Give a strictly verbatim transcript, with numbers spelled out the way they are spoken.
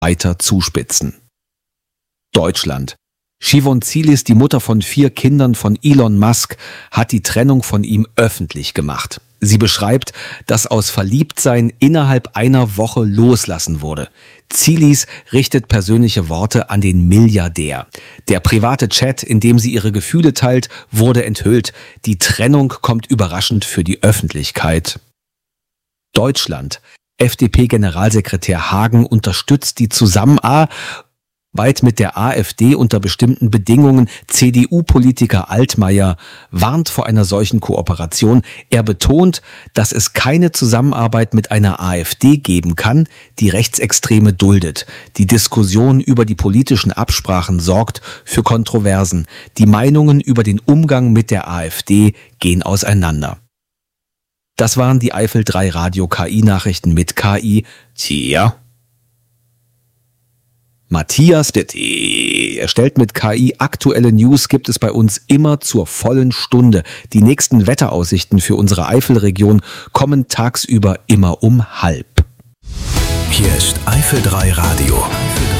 weiter zuspitzen. Deutschland. Shivon Zilis, die Mutter von vier Kindern von Elon Musk, hat die Trennung von ihm öffentlich gemacht. Sie beschreibt, dass aus Verliebtsein innerhalb einer Woche loslassen wurde. Zilis richtet persönliche Worte an den Milliardär. Der private Chat, in dem sie ihre Gefühle teilt, wurde enthüllt. Die Trennung kommt überraschend für die Öffentlichkeit. Deutschland. F D P-Generalsekretär Hagen unterstützt die Zusammenarbeit mit der AfD unter bestimmten Bedingungen. C D U-Politiker Altmaier warnt vor einer solchen Kooperation. Er betont, dass es keine Zusammenarbeit mit einer AfD geben kann, die Rechtsextreme duldet. Die Diskussion über die politischen Absprachen sorgt für Kontroversen. Die Meinungen über den Umgang mit der AfD gehen auseinander. Das waren die Eifel drei Radio K I-Nachrichten mit K I. Tja. Matthias Detti erstellt mit K I. Aktuelle News gibt es bei uns immer zur vollen Stunde. Die nächsten Wetteraussichten für unsere Eifelregion kommen tagsüber immer um halb. Hier ist Eifel drei Radio.